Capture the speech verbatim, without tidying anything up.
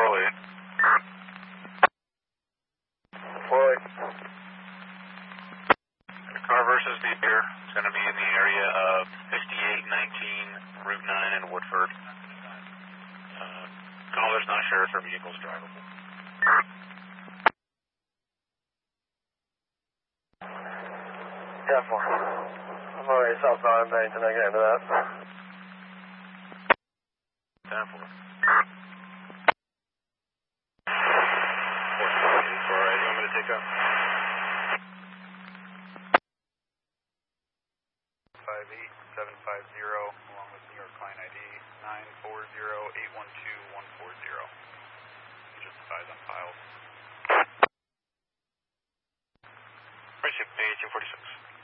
Floyd. Floyd. Car versus Deer. It's going to be in the area of fifty-eight nineteen Route nine in Woodford. Uh, caller's not sure if her vehicle's drivable. ten four. I'm already southbound Bennington, I get into that. ten four. Alright, you want me to take up? five eight seven five zero, along with New York client I D nine four zero eight one two one four zero. Just advise on files. Friendship A two forty-six.